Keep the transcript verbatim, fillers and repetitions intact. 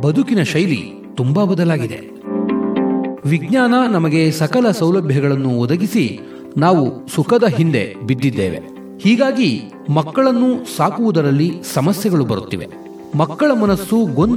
ಬದುಕಿನ ಶೈಲಿ ತುಂಬಾ ಬದಲಾಗಿದೆ. ವಿಜ್ಞಾನ ನಮಗೆ ಸಕಲ ಸೌಲಭ್ಯಗಳನ್ನು ಒದಗಿಸಿ ನಾವು ಸುಖದ ಹಿಂದೆ ಬಿದ್ದಿದ್ದೇವೆ. ಹೀಗಾಗಿ ಮಕ್ಕಳನ್ನು ಸಾಕುವುದರಲ್ಲಿ ಸಮಸ್ಯೆಗಳು ಬರುತ್ತಿವೆ. ಮಕ್ಕಳ ಮನಸ್ಸು ಗೊಂದಲ